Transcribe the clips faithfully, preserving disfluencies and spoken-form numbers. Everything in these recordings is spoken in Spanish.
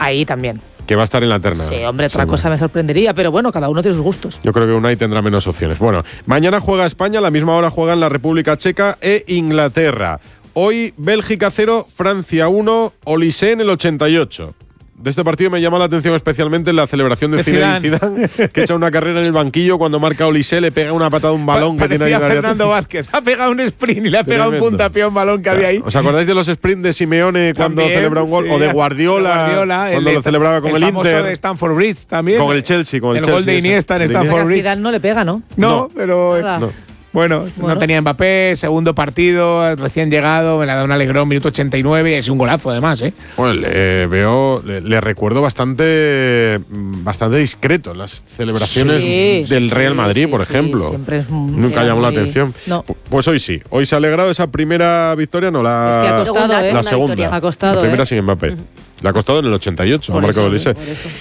ahí también. Que va a estar en la terna. Sí, hombre, otra sí, cosa me sorprendería, pero bueno, cada uno tiene sus gustos. Yo creo que Unai tendrá menos opciones. Bueno, mañana juega España, a la misma hora juegan la República Checa e Inglaterra. Hoy Bélgica cero, Francia uno, Olise en el ochenta y ocho. De este partido me llama la atención especialmente la celebración de, de Zinedine Zidane, que echa una carrera en el banquillo cuando marca Olise, le pega una patada a un balón pa que tiene ahí. Fernando Vázquez, ha pegado un sprint y le ha pegado Tremendo. un puntapié a un balón que claro. había ahí. ¿Os acordáis de los sprints de Simeone cuando también, celebra un gol? Sí, o de Guardiola, Guardiola cuando el, lo celebraba con el, el Inter. El de Stamford Bridge también. Con el Chelsea, con el, el Chelsea. El gol de Iniesta en Stamford Bridge. Zidane no le pega, ¿no? No, no pero… No. Bueno, bueno, no tenía Mbappé, segundo partido, recién llegado, me la da un alegrón, minuto ochenta y nueve, es un golazo además, ¿eh? Bueno, le veo, le, le recuerdo bastante bastante discreto en las celebraciones sí, del Real Madrid, sí, por sí, ejemplo. Siempre es Nunca llamó muy… la atención. No. Pues hoy sí, hoy se ha alegrado esa primera victoria, no la… Es que ha costado, la, ¿eh? la segunda. Ha costado, la primera ¿eh? sin Mbappé. Uh-huh. Le ha costado en el ochenta y ocho, por ha marcado eso, Olise.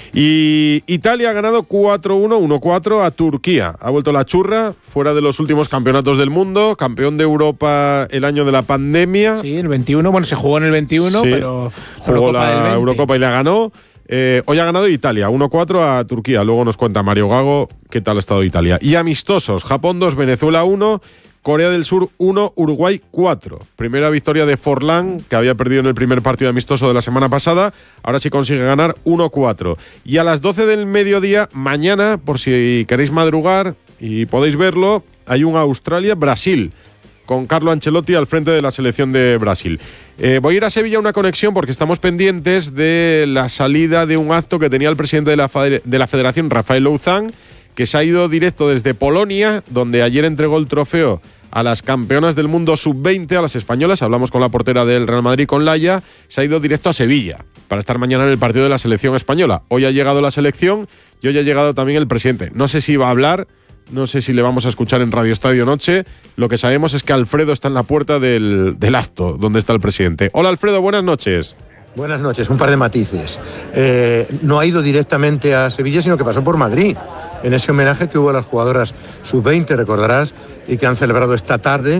Y Italia ha ganado cuatro uno, uno cuatro a Turquía. Ha vuelto la churra, fuera de los últimos campeonatos del mundo, campeón de Europa el año de la pandemia. Sí, el veintiuno, bueno, se jugó en el veintiuno, sí, pero jugó Eurocopa la del veinte. Eurocopa y la ganó. Eh, hoy ha ganado Italia, uno cuatro a Turquía. Luego nos cuenta Mario Gago qué tal ha estado Italia. Y amistosos, Japón dos, Venezuela uno, Corea del Sur uno, Uruguay cuatro. Primera victoria de Forlán, que había perdido en el primer partido amistoso de la semana pasada. Ahora sí consigue ganar uno cuatro. Y a las doce del mediodía, mañana, por si queréis madrugar y podéis verlo, hay un Australia-Brasil, con Carlo Ancelotti al frente de la selección de Brasil. Eh, voy a ir a Sevilla a una conexión porque estamos pendientes de la salida de un acto que tenía el presidente de la, de la Federación, Rafael Louzán, que se ha ido directo desde Polonia, donde ayer entregó el trofeo a las campeonas del mundo sub veinte, a las españolas. Hablamos con la portera del Real Madrid, con Laia. Se ha ido directo a Sevilla para estar mañana en el partido de la selección española. Hoy ha llegado la selección y hoy ha llegado también el presidente. No sé si va a hablar, no sé si le vamos a escuchar en Radio Estadio Noche. Lo que sabemos es que Alfredo está en la puerta del, del acto donde está el presidente. Hola Alfredo, buenas noches. Buenas noches, un par de matices. Eh, no ha ido directamente a Sevilla, sino que pasó por Madrid, en ese homenaje que hubo a las jugadoras sub veinte, recordarás, y que han celebrado esta tarde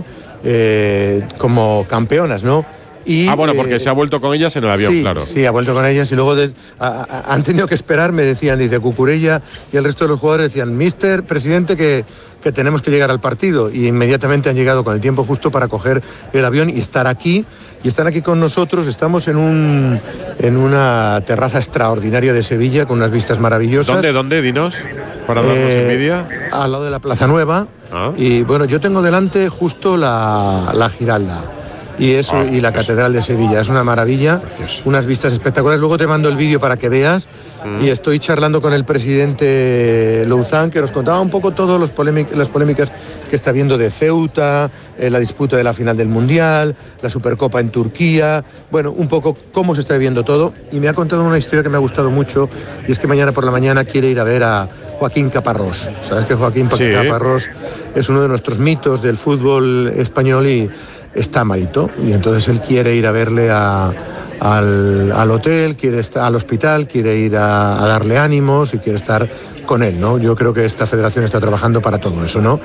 eh, como campeonas, ¿no? Y, ah, bueno, porque eh, se ha vuelto con ellas en el avión, sí, claro. Sí, ha vuelto con ellas y luego de, a, a, han tenido que esperar, me decían, dice Cucurella y el resto de los jugadores decían, mister Presidente, que, que tenemos que llegar al partido. Y inmediatamente han llegado con el tiempo justo para coger el avión y estar aquí. Y están aquí con nosotros, estamos en un en una terraza extraordinaria de Sevilla con unas vistas maravillosas. ¿Dónde, dónde, dinos? Para darnos eh, envidia. Al lado de la Plaza Nueva. ¿Ah? Y bueno, yo tengo delante justo la, la Giralda. Y eso, ah, y la Catedral de Sevilla, es una maravilla, precioso. Unas vistas espectaculares. Luego te mando el vídeo para que veas. Mm. Y estoy charlando con el presidente Louzán, que nos contaba un poco todas las polémicas que está viendo de Ceuta, eh, la disputa de la final del Mundial, la Supercopa en Turquía, bueno, un poco cómo se está viviendo todo. Y me ha contado una historia que me ha gustado mucho, y es que mañana por la mañana quiere ir a ver a Joaquín Caparrós. Sabes que Joaquín sí. Caparrós es uno de nuestros mitos del fútbol español y está malito, y entonces él quiere ir a verle a, al, al hotel, quiere estar al hospital, quiere ir a, a darle ánimos y quiere estar con él, ¿no? Yo creo que esta federación está trabajando para todo eso, ¿no?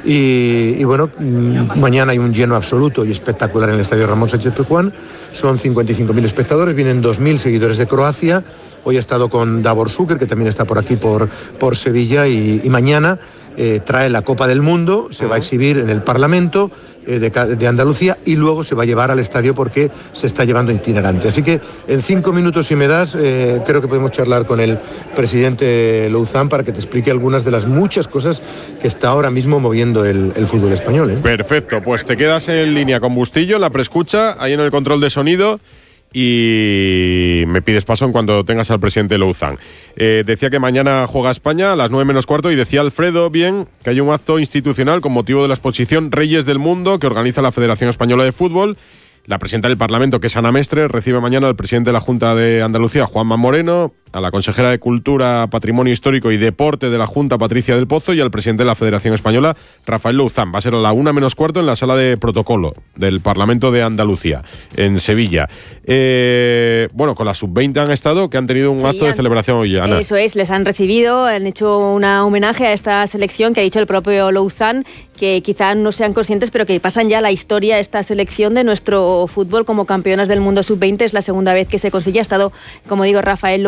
Y, y bueno, mañana hay un lleno absoluto y espectacular en el Estadio Ramón Sánchez Pizjuán. Son cincuenta y cinco mil espectadores, vienen dos mil seguidores de Croacia. Hoy he estado con Davor Šuker, que también está por aquí, por, por Sevilla, y, y mañana eh, trae la Copa del Mundo, se va a exhibir en el Parlamento eh, de, de Andalucía y luego se va a llevar al estadio porque se está llevando itinerante. Así que en cinco minutos, si me das, eh, creo que podemos charlar con el presidente Louzán para que te explique algunas de las muchas cosas que está ahora mismo moviendo el, el fútbol español, ¿eh? Perfecto, pues te quedas en línea con Bustillo, en la preescucha, ahí en el control de sonido. Y me pides paso en cuanto tengas al presidente Louzán. Eh, decía que mañana juega España a las nueve menos cuarto y decía Alfredo bien que hay un acto institucional con motivo de la exposición Reyes del Mundo que organiza la Federación Española de Fútbol. La presidenta del Parlamento, que es Ana Mestre, recibe mañana al presidente de la Junta de Andalucía, Juanma Moreno, a la consejera de Cultura, Patrimonio Histórico y Deporte de la Junta, Patricia del Pozo, y al presidente de la Federación Española, Rafael Louzán. Va a ser a la una menos cuarto en la sala de protocolo del Parlamento de Andalucía, en Sevilla. Eh, bueno, con la sub veinte han estado, que han tenido un sí, acto de celebración hoy, Ana. Eso es, les han recibido, han hecho un homenaje a esta selección que ha dicho el propio Louzán, que quizá no sean conscientes, pero que pasan ya la historia esta selección de nuestro fútbol como campeonas del mundo sub veinte. Es la segunda vez que se consigue. Ha estado, como digo, Rafael